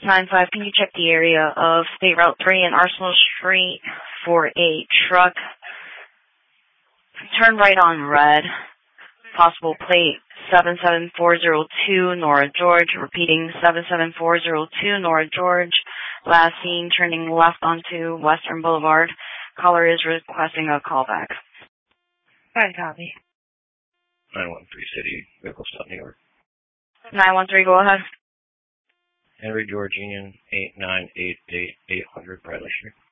9-5, can you check the area of State Route 3 and Arsenal Street for a truck? Turn right on red. Possible plate 77402 Nora George. Repeating 77402 Nora George. Last seen turning left onto Western Boulevard. Caller is requesting a callback. Fine, copy. 913 City, vehicle stop New York. 913, go ahead. Henry George Union, 8988 800 Bradley Street.